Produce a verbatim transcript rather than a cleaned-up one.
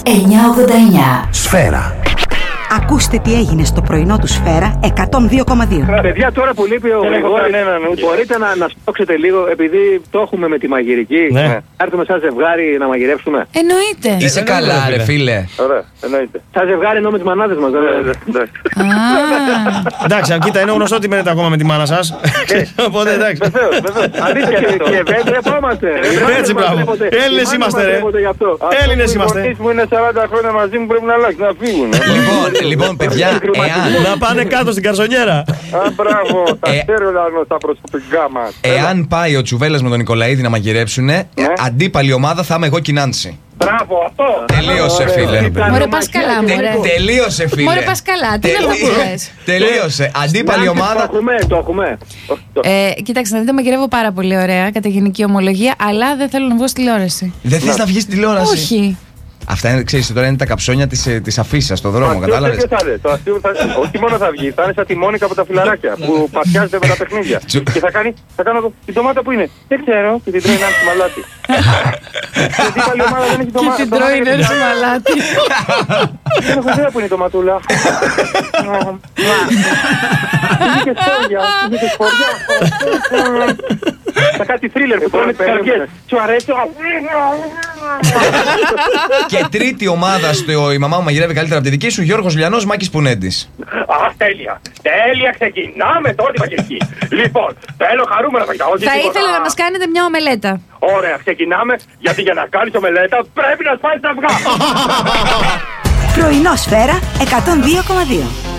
εννιακόσια ογδόντα εννιά. Σφαίρα. Ακούστε τι έγινε στο πρωινό του Σφαίρα εκατόν δύο κόμμα δύο. Παιδιά, τώρα που λείπει ο Γρηγόρης, μπορείτε να, να σπρώξετε λίγο, επειδή το έχουμε με τη μαγειρική. Ναι. Να έρθουμε σαν ζευγάρι να μαγειρεύσουμε. Εννοείται. Είσαι καλά, ρε φίλε. Ωραία, εννοείται. Σαν ζευγάρι εννοώ με τις μανάδες μας. Εντάξει, κοίτα, είναι γνωστό ότι μένετε ακόμα με τη μάνα σας. Οπότε εντάξει. Βεβαίως, βεβαίως. Αλήθεια, και δεν τρεπόμαστε. Έτσι, μπράβο. Έλληνες είμαστε, ρε. Έλληνες είμαστε. Οι μου είναι σαράντα χρόνια μαζί μου, πρέπει να αλλάξει, να φύγουν. Λοιπόν, λοιπόν, παιδιά, εάν. Να πάνε κάτω στην καρσονιέρα. Α, μπράβο, τα ξέρω τα προσωπικά μας. Εάν πάει ο Τσουβέλλας με τον Νικολαίδη να μαγειρέψουνε, αντίπαλη ομάδα θα είμαι εγώ και η Νάνση. Μπράβο, αυτό. Τελείωσε, φίλε. Μωρέ, πας καλά, μωρέ. Τελείωσε, φίλε. Μωρέ, πας καλά. Τι είναι αυτό που λες? Τελείωσε. Αντίπαλη ομάδα. Το έχουμε, το έχουμε. Ε, Κοιτάξτε, να δείτε, μαγειρεύω πάρα πολύ ωραία, κατά γενική ομολογία, αλλά δεν θέλω να βγω στη τηλεόραση. Δεν θες να βγεις στην τηλεόραση? Όχι. Αυτά είναι, ξέρεις, τώρα είναι τα καψόνια της, της αφίσας στο δρόμο, κατάλαβες? Το αστείο θα είναι, όχι μόνο θα βγει, θα είναι σαν τη Μόνικα από τα φιλαράκια που παθιάζεται με τα παιχνίδια. Και θα κάνει, θα κάνω εδώ, την ντομάτα που είναι. Δεν ξέρω, και την τρώει ένα μαλάτι. Γιατί η άλλη ομάδα δεν έχει ντομάτα. Και την τρώει ένα μαλάτι. Δεν έχω ιδέα που είναι η ντοματούλα. Είχε και σπόρια, είχε και σπόρια. Θα κάτι θρίλερ που τρώνε τις καρδιές. Σου αρέσει το... Και τρίτη ομάδα στο «Η μαμά μου μαγειρεύει καλύτερα από τη δική σου», Γιώργος Λιανός, Μάκης Πουνέντης. Α, τέλεια. Τέλεια, ξεκινάμε τώρα τη μαγειρική. Λοιπόν, θέλω χαρούμενα φαγητά. Θα ήθελα να μας κάνετε μια ομελέτα. Ωραία, ξεκινάμε, γιατί για να κάνεις ομελέτα πρέπει να σπάσεις τα αυγά. Πρωινό Σφαίρα εκατόν δύο κόμμα δύο.